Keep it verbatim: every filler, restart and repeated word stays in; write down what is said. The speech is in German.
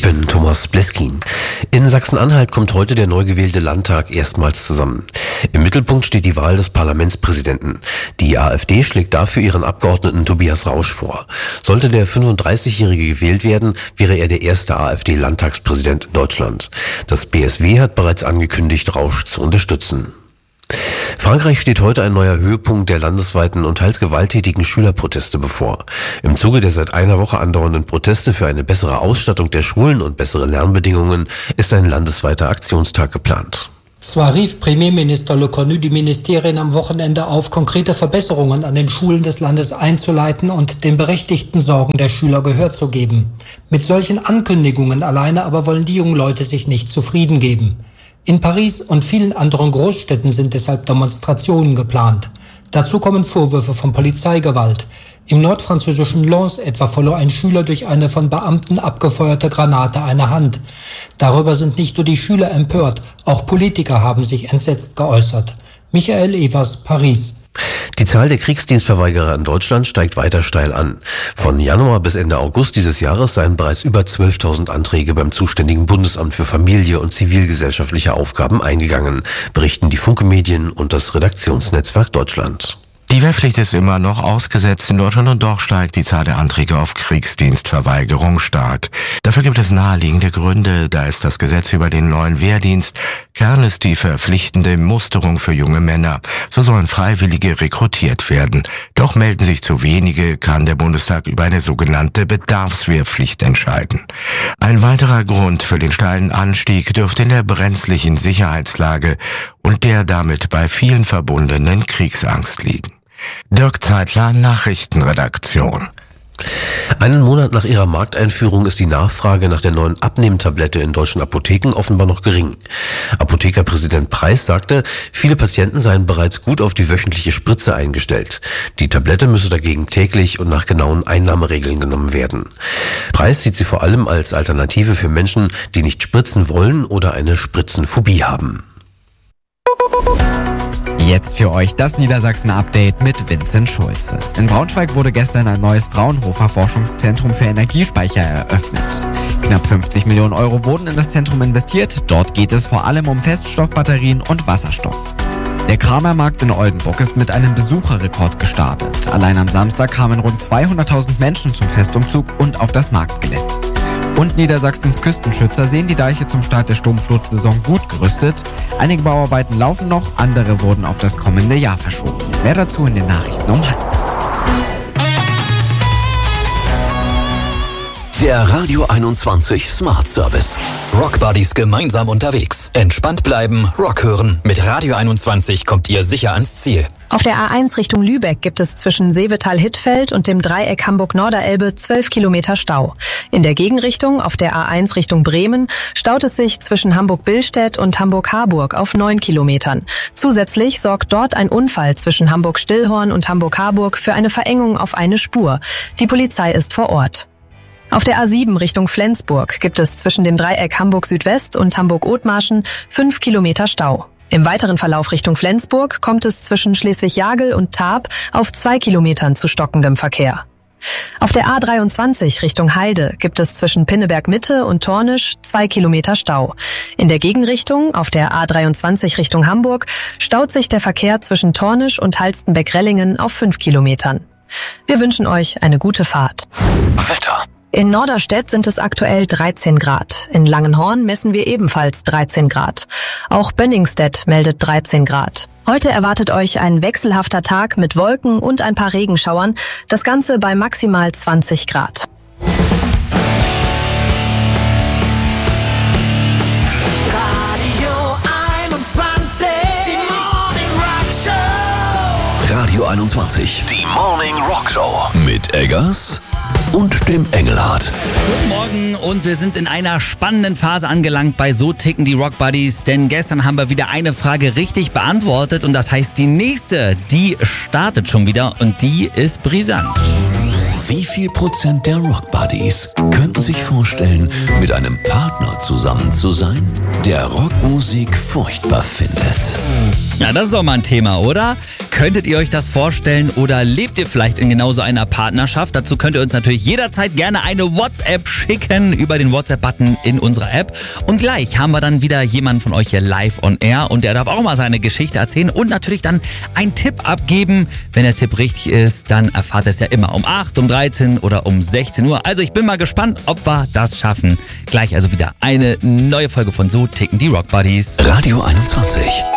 bin Thomas Bleskin. In Sachsen-Anhalt kommt heute der neu gewählte Landtag erstmals zusammen. Im Mittelpunkt steht die Wahl des Parlamentspräsidenten. Die AfD schlägt dafür ihren Abgeordneten Tobias Rausch vor. Sollte der fünfunddreißigjährige gewählt werden, wäre er der erste AfD-Landtagspräsident in Deutschland. Das B S W hat bereits angekündigt, Rausch zu unterstützen. Frankreich steht heute ein neuer Höhepunkt der landesweiten und teils gewalttätigen Schülerproteste bevor. Im Zuge der seit einer Woche andauernden Proteste für eine bessere Ausstattung der Schulen und bessere Lernbedingungen ist ein landesweiter Aktionstag geplant. Zwar rief Premierminister Le Cornu die Ministerien am Wochenende auf, konkrete Verbesserungen an den Schulen des Landes einzuleiten und den berechtigten Sorgen der Schüler Gehör zu geben. Mit solchen Ankündigungen alleine aber wollen die jungen Leute sich nicht zufrieden geben. In Paris und vielen anderen Großstädten sind deshalb Demonstrationen geplant. Dazu kommen Vorwürfe von Polizeigewalt. Im nordfranzösischen Lens etwa verlor ein Schüler durch eine von Beamten abgefeuerte Granate eine Hand. Darüber sind nicht nur die Schüler empört, auch Politiker haben sich entsetzt geäußert. Michael Evers, Paris. Die Zahl der Kriegsdienstverweigerer in Deutschland steigt weiter steil an. Von Januar bis Ende August dieses Jahres seien bereits über zwölftausend Anträge beim zuständigen Bundesamt für Familie und zivilgesellschaftliche Aufgaben eingegangen, berichten die Funke Medien und das Redaktionsnetzwerk Deutschland. Die Wehrpflicht ist immer noch ausgesetzt in Deutschland und doch steigt die Zahl der Anträge auf Kriegsdienstverweigerung stark. Dafür gibt es naheliegende Gründe. Da ist das Gesetz über den neuen Wehrdienst. Kern ist die verpflichtende Musterung für junge Männer. So sollen Freiwillige rekrutiert werden. Doch melden sich zu wenige, kann der Bundestag über eine sogenannte Bedarfswehrpflicht entscheiden. Ein weiterer Grund für den steilen Anstieg dürfte in der brenzlichen Sicherheitslage und der damit bei vielen verbundenen Kriegsangst liegen. Dirk Zeitler, Nachrichtenredaktion. Einen Monat nach ihrer Markteinführung ist die Nachfrage nach der neuen Abnehmtablette in deutschen Apotheken offenbar noch gering. Apothekerpräsident Preis sagte, viele Patienten seien bereits gut auf die wöchentliche Spritze eingestellt. Die Tablette müsse dagegen täglich und nach genauen Einnahmeregeln genommen werden. Preis sieht sie vor allem als Alternative für Menschen, die nicht spritzen wollen oder eine Spritzenphobie haben. Jetzt für euch das Niedersachsen-Update mit Vincent Schulze. In Braunschweig wurde gestern ein neues Fraunhofer-Forschungszentrum für Energiespeicher eröffnet. Knapp fünfzig Millionen Euro wurden in das Zentrum investiert. Dort geht es vor allem um Feststoffbatterien und Wasserstoff. Der Kramermarkt in Oldenburg ist mit einem Besucherrekord gestartet. Allein am Samstag kamen rund zweihunderttausend Menschen zum Festumzug und auf das Marktgelände. Und Niedersachsens Küstenschützer sehen die Deiche zum Start der Sturmflutsaison gut gerüstet. Einige Bauarbeiten laufen noch, andere wurden auf das kommende Jahr verschoben. Mehr dazu in den Nachrichten um halb. Der Radio einundzwanzig Smart Service. Rock Buddies gemeinsam unterwegs. Entspannt bleiben, Rock hören. Mit Radio einundzwanzig kommt ihr sicher ans Ziel. Auf der A eins Richtung Lübeck gibt es zwischen Seevetal-Hittfeld und dem Dreieck Hamburg-Norderelbe zwölf Kilometer Stau. In der Gegenrichtung auf der A eins Richtung Bremen staut es sich zwischen Hamburg-Billstedt und Hamburg-Harburg auf neun Kilometern. Zusätzlich sorgt dort ein Unfall zwischen Hamburg-Stillhorn und Hamburg-Harburg für eine Verengung auf eine Spur. Die Polizei ist vor Ort. Auf der A sieben Richtung Flensburg gibt es zwischen dem Dreieck Hamburg-Südwest und Hamburg-Othmarschen fünf Kilometer Stau. Im weiteren Verlauf Richtung Flensburg kommt es zwischen Schleswig-Jagel und Tarp auf zwei Kilometern zu stockendem Verkehr. Auf der A dreiundzwanzig Richtung Heide gibt es zwischen Pinneberg-Mitte und Tornisch zwei Kilometer Stau. In der Gegenrichtung auf der A dreiundzwanzig Richtung Hamburg staut sich der Verkehr zwischen Tornisch und Halstenbeck-Rellingen auf fünf Kilometern. Wir wünschen euch eine gute Fahrt. Wetter. In Norderstedt sind es aktuell dreizehn Grad. In Langenhorn messen wir ebenfalls dreizehn Grad. Auch Bönningstedt meldet dreizehn Grad. Heute erwartet euch ein wechselhafter Tag mit Wolken und ein paar Regenschauern. Das Ganze bei maximal zwanzig Grad. Radio einundzwanzig. Die Morning Rock Show. Radio einundzwanzig. Die Morning Rock Show. Mit Eggers und dem Engelhardt. Guten Morgen und wir sind in einer spannenden Phase angelangt bei So ticken die Rock Buddies, denn gestern haben wir wieder eine Frage richtig beantwortet und das heißt, die nächste, die startet schon wieder und die ist brisant. Wie viel Prozent der Rock Buddies könnten sich vorstellen, mit einem Partner zusammen zu sein? der Rockmusik furchtbar findet. Ja, das ist doch mal ein Thema, oder? Könntet ihr euch das vorstellen oder lebt ihr vielleicht in genauso einer Partnerschaft? Dazu könnt ihr uns natürlich jederzeit gerne eine WhatsApp schicken über den WhatsApp-Button in unserer App. Und gleich haben wir dann wieder jemanden von euch hier live on air und der darf auch mal seine Geschichte erzählen und natürlich dann einen Tipp abgeben. Wenn der Tipp richtig ist, dann erfahrt ihr es ja immer um acht, um dreizehn oder um sechzehn Uhr. Also ich bin mal gespannt, ob wir das schaffen. Gleich also wieder eine neue Folge von So ticken die Rock Buddies. Radio einundzwanzig.